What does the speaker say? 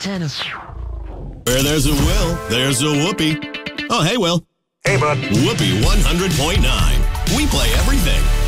Montana. Where there's a Will, there's a Whoopi. Oh, hey, Will. Hey, bud. Whoopi 100.9. We play everything.